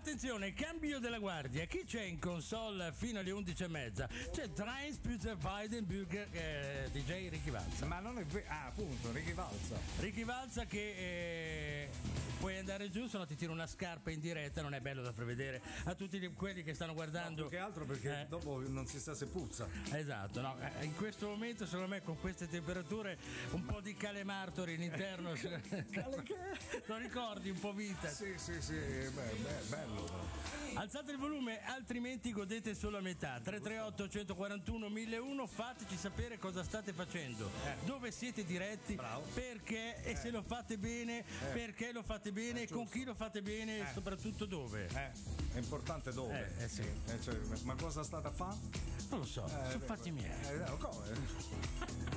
Attenzione, cambio della guardia. Chi c'è in console fino alle 11:30? C'è Trains Peter Weidenburger, DJ Ricky Valza. Ma non è vero. Ah, appunto, Ricky Valza. Ricky Valza che puoi andare giù, se no ti tiro una scarpa in diretta, non è bello da prevedere a tutti quelli che stanno guardando. No, più che altro perché dopo non si sa se puzza. Esatto, no, in questo momento secondo me con queste temperature un po' di Calemartori all'interno. Lo ricordi un po' vita? Sì, bello. Alzate il volume, altrimenti godete solo a metà. 338 141 1001, fateci sapere cosa state facendo, dove siete diretti, bravo. Perché e se lo fate bene, perché lo fate bene, con chi lo fate bene e soprattutto dove. È importante dove. Sì. Cioè, ma cosa state a fare? Non lo so, sono fatti miei. Come?